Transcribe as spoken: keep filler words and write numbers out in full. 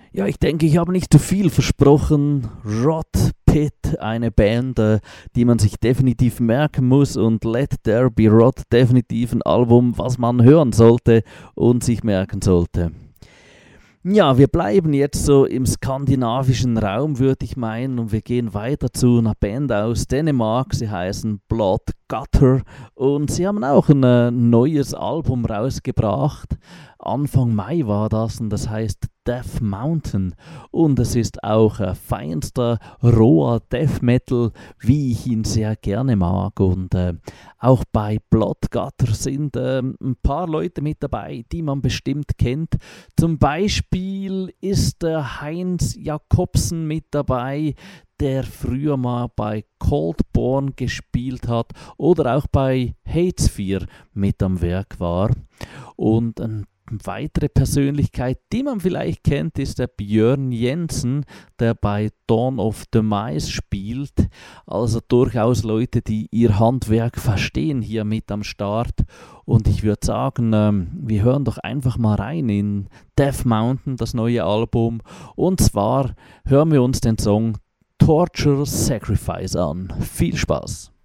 Ja, ich denke, ich habe nicht zu viel versprochen. Rod Pit, eine Band, äh, die man sich definitiv merken muss, und Let There Be Rod, definitiv ein Album, was man hören sollte und sich merken sollte. Ja, wir bleiben jetzt so im skandinavischen Raum, würde ich meinen, und wir gehen weiter zu einer Band aus Dänemark. Sie heißen Blood Gutter und sie haben auch ein äh, neues Album rausgebracht. Anfang Mai war das, und das heißt Death Mountain, und es ist auch äh, feinster, roher Death Metal, wie ich ihn sehr gerne mag. Und äh, auch bei Blood Gutter sind äh, ein paar Leute mit dabei, die man bestimmt kennt. Zum Beispiel ist der Heinz Jakobsen mit dabei, der früher mal bei Coldborn gespielt hat oder auch bei Hatesphere mit am Werk war. Und ein weitere Persönlichkeit, die man vielleicht kennt, ist der Björn Jensen, der bei Dawn of Demise spielt. Also durchaus Leute, die ihr Handwerk verstehen, hier mit am Start. Und ich würde sagen, ähm, wir hören doch einfach mal rein in Death Mountain, das neue Album. Und zwar hören wir uns den Song Torture Sacrifice an. Viel Spaß!